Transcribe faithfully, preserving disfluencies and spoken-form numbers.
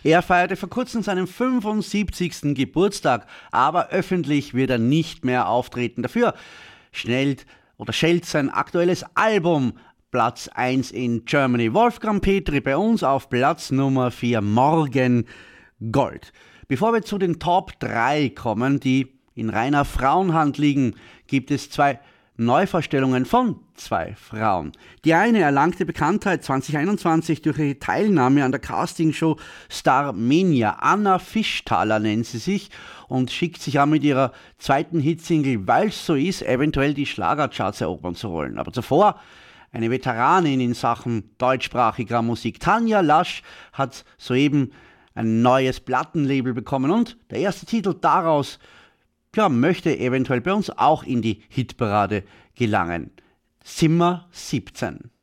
Er feierte vor kurzem seinen fünfundsiebzigsten Geburtstag, aber öffentlich wird er nicht mehr auftreten. Dafür schnellt oder schellt sein aktuelles Album Platz eins in Germany. Wolfgang Petri bei uns auf Platz Nummer vier, Morgen Gold. Bevor wir zu den Top drei kommen, die in reiner Frauenhand liegen, gibt es zwei Neuvorstellungen von zwei Frauen. Die eine erlangte Bekanntheit zwanzig einundzwanzig durch ihre Teilnahme an der Castingshow Starmania. Anna Fischthaler nennt sie sich und schickt sich an, mit ihrer zweiten Hitsingle Weil's so ist, eventuell die Schlagercharts erobern zu wollen. Aber zuvor eine Veteranin in Sachen deutschsprachiger Musik. Tanja Lasch hat soeben ein neues Plattenlabel bekommen und der erste Titel daraus ja, möchte eventuell bei uns auch in die Hitparade gelangen. Zimmer siebzehn.